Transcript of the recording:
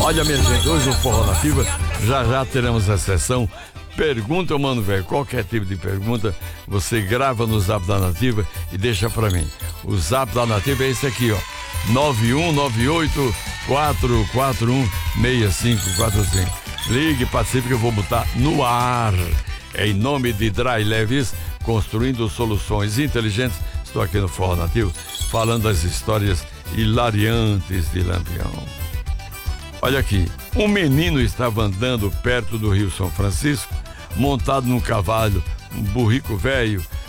Olha, minha gente, hoje no Forró Nativa já teremos a sessão Pergunta ao Mano Velho. Qualquer tipo de pergunta, você grava no Zap da Nativa e deixa pra mim. O Zap da Nativa é esse aqui, ó. 9198-441-6545. Ligue, participe que eu vou botar no ar. Em nome de Dry Leves, construindo soluções inteligentes. Estou aqui no Forró Nativo, falando das histórias hilariantes de Lampião. Olha aqui, um menino estava andando perto do Rio São Francisco, montado num cavalo, um burrico velho,